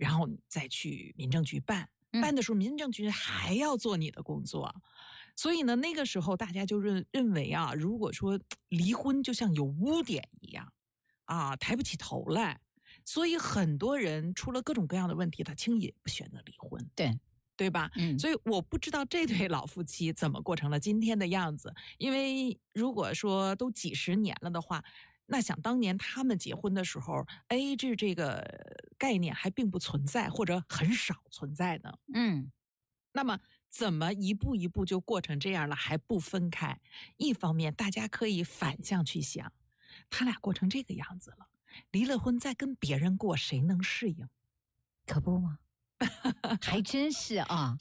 然后你再去民政局办。办的时候，民政局还要做你的工作，所以呢，那个时候大家就认为啊，如果说离婚就像有污点一样，啊，抬不起头来，所以很多人出了各种各样的问题，他轻易不选择离婚，对吧？所以我不知道这对老夫妻怎么过成了今天的样子，因为如果说都几十年了的话。那想当年他们结婚的时候 ，AA 制这个概念还并不存在，或者很少存在呢。那么怎么一步一步就过成这样了还不分开？一方面，大家可以反向去想，他俩过成这个样子了，离了婚再跟别人过，谁能适应？ 可不吗？还真是啊。